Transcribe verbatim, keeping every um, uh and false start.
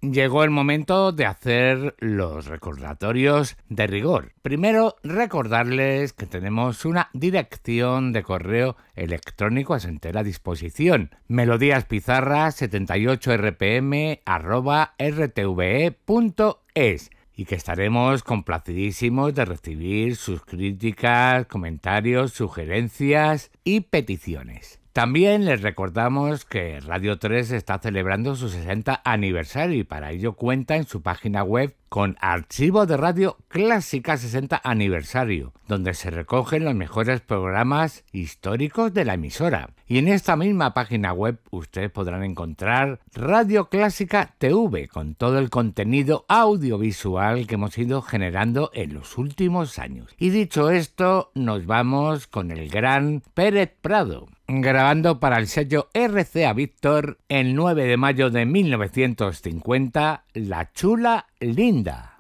llegó el momento de hacer los recordatorios de rigor. Primero, recordarles que tenemos una dirección de correo electrónico a su entera disposición: melodíaspizarra setenta y ocho r p m arroba r t v e punto es, y que estaremos complacidísimos de recibir sus críticas, comentarios, sugerencias y peticiones. También les recordamos que Radio tres está celebrando su sesenta aniversario y para ello cuenta en su página web con archivo de radio clásica sesenta aniversario, donde se recogen los mejores programas históricos de la emisora. Y en esta misma página web ustedes podrán encontrar Radio Clásica T V con todo el contenido audiovisual que hemos ido generando en los últimos años. Y dicho esto, nos vamos con el gran Pérez Prado, grabando para el sello R C A Víctor el nueve de mayo de mil novecientos cincuenta, La Chula Linda.